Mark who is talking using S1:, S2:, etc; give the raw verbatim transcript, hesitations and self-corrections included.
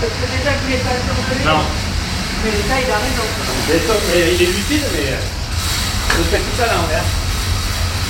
S1: parce que déjà que vous l'avez pas surgelé.
S2: Non.
S1: Mais ça, il a raison.
S2: Mais il est lucide, mais je fais tout ça à l'envers.